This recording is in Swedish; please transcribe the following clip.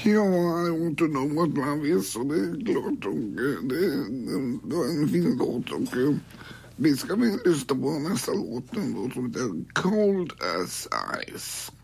Ja, I want to know what love is, och det är klart, och det var en fin låt, och vi ska lyssna på nästa låt då, som heter Cold as Ice.